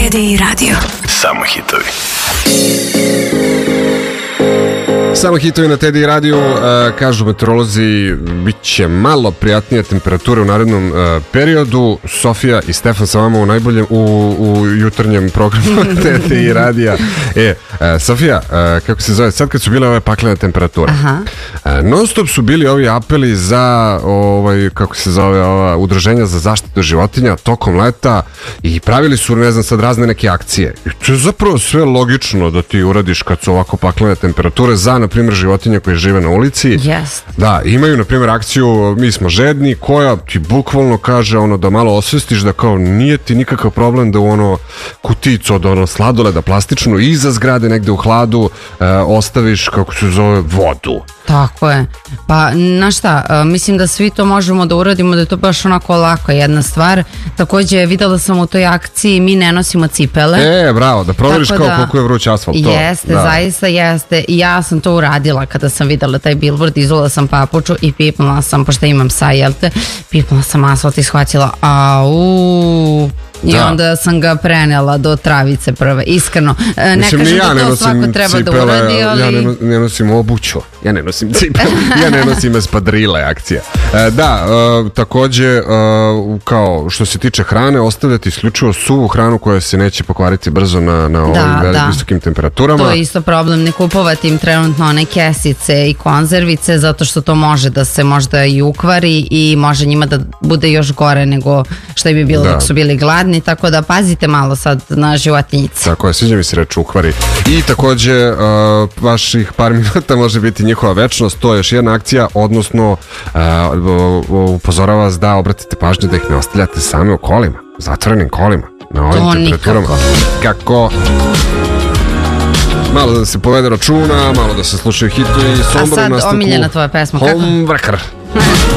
Teddy Radio. Samo hitovi. Samo hitovi na Teddy Radio. Kažu meteorolozi, bit će malo prijatnije temperature u narednom periodu. Sofija i Stefan sa vama u najboljem u jutarnjem programu Teddy Radija. Sofija, kako se zove, sad kad su bile ove paklene temperature, non stop su bili ovi apeli za kako se zove, ova udruženja za zaštitu životinja tokom leta i pravili su, ne znam, sad razne neke akcije. I to je zapravo sve logično da ti uradiš kad su ovako paklene temperature za, na primjer, životinje koje žive na ulici. Yes. Da, imaju, na primjer, akciju Mi smo žedni, koja ti bukvalno kaže da malo osvestiš da kao nije ti nikakav problem da u kuticu od sladoleda plastičnu iza zgrade negde u hladu ostaviš, kako se zove, vodu. Tako je. Pa, znaš šta, mislim da svi to možemo da uradimo, da je to baš onako lako jedna stvar. Takođe, videla sam u toj akciji Mi ne nosimo cipele. Bravo, da provjeriš koliko je vruć asfalt. Jeste, zaista jeste. I ja sam to uradila kada sam videla taj billboard, izula sam papuču i pipnula sam, pošto imam sa, pipnula sam asfalt i shvatila, i onda sam ga prenela do travice prve, iskreno. Ne kažem da to svako treba da uradi, ali... Ja ne nosim obuću, ja ne nosim cipele, ja ne nosim espadrile, akcija. Takođe, kao što se tiče hrane, ostavljati isključivo suvu hranu koja se neće pokvariti brzo na ovim visokim temperaturama. To je isto problem, ne kupovati im trenutno one kesice i konzervice, zato što to može da se možda i ukvari i može njima da bude još gore nego što bi bilo dok su bili gladni, tako da pazite malo sad na životinjice. Tako je, sviđa mi se reč ukvari. I takođe, vaših par minuta može biti njihova večnost, to je još jedna akcija, odnosno upozorava vas da obratite pažnju da ih ne ostavljate sami u kolima, zatvorenim kolima, na ovim temperaturama. Kako? Malo da se povede računa, malo da se slušaju hitovi. A sad omiljena tvoja pesma, kako? Homewrecker.